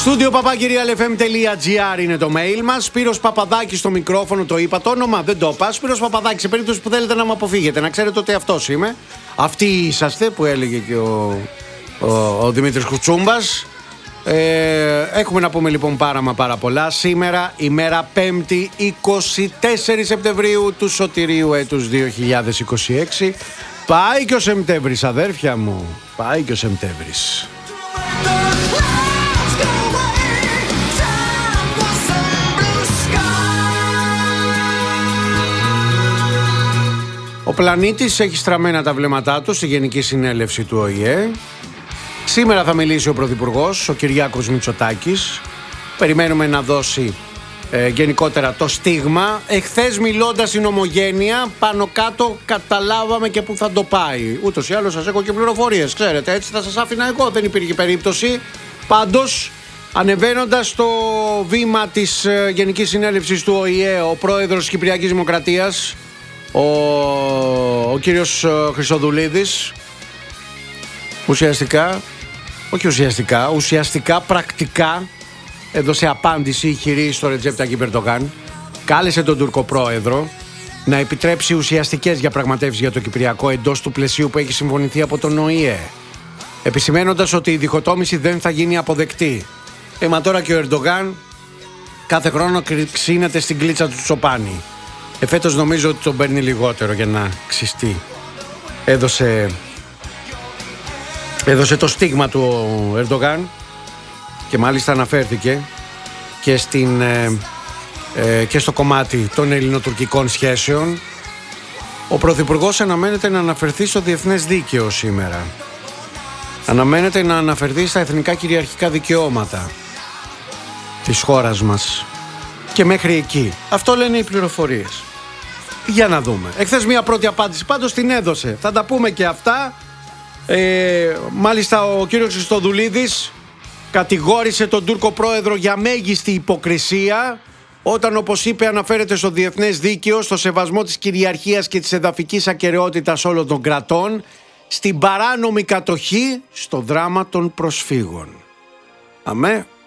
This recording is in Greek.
Στούντιο papakirialfm.gr είναι το mail μας. Σπύρος Παπαδάκης στο μικρόφωνο, το είπα το όνομα, δεν το είπα. Σπύρος Παπαδάκης, σε περίπτωση που θέλετε να με αποφύγετε, να ξέρετε ότι αυτός είμαι. Αυτοί είσαστε, που έλεγε και ο Δημήτρης Κουτσούμπας. Έχουμε να πούμε λοιπόν πάρα πολλά. Σήμερα, ημέρα 5η, 24 Σεπτεμβρίου του Σωτηρίου έτους 2026. Πάει και ο Σεπτέμβρης, αδέρφια μου. Πάει και ο Σεπτέμβρης. Ο πλανήτης έχει στραμμένα τα βλέμματά του στη Γενική Συνέλευση του ΟΗΕ. Σήμερα θα μιλήσει ο Πρωθυπουργός, ο Κυριάκος Μητσοτάκης. Περιμένουμε να δώσει γενικότερα το στίγμα. Εχθές μιλώντας στην Ομογένεια, πάνω κάτω καταλάβαμε και που θα το πάει. Ούτως ή άλλως σας έχω και πληροφορίες, ξέρετε, έτσι θα σας άφηνα εγώ, δεν υπήρχε περίπτωση. Πάντως, ανεβαίνοντας στο βήμα της Γενικής Συνέλευσης του ΟΗΕ, ο πρόεδρος της Κυπριακής Δημοκρατίας, ο κύριος Χρυσοδουλίδης, ουσιαστικά πρακτικά έδωσε απάντηση ηχηρή στο Ρετζέπ Ταγιπ Ερντογάν. Κάλεσε τον Τούρκο πρόεδρο να επιτρέψει ουσιαστικές διαπραγματεύσεις για το Κυπριακό εντός του πλαισίου που έχει συμφωνηθεί από τον ΟΗΕ, επισημένοντας ότι η διχοτόμηση δεν θα γίνει αποδεκτή. Μα τώρα και ο Ερντογάν κάθε χρόνο ξύνεται στην κλίτσα του Τσοπάνη. Φέτος νομίζω ότι τον παίρνει λιγότερο για να ξυστεί. Έδωσε το στίγμα του ο Ερντογάν και μάλιστα αναφέρθηκε και στο κομμάτι των ελληνοτουρκικών σχέσεων. Ο Πρωθυπουργός αναμένεται να αναφερθεί στο διεθνές δίκαιο σήμερα. Αναμένεται να αναφερθεί στα εθνικά κυριαρχικά δικαιώματα της χώρας μας. Και μέχρι εκεί. Αυτό λένε οι πληροφορίες. Για να δούμε. Εχθές μια πρώτη απάντηση πάντως την έδωσε. Θα τα πούμε και αυτά. Μάλιστα ο κύριος Χριστοδουλίδης κατηγόρησε τον Τούρκο πρόεδρο για μέγιστη υποκρισία όταν, όπως είπε, αναφέρεται στο διεθνές δίκαιο, στο σεβασμό της κυριαρχίας και της εδαφικής ακεραιότητας όλων των κρατών, στην παράνομη κατοχή, στο δράμα των προσφύγων. Αμέ.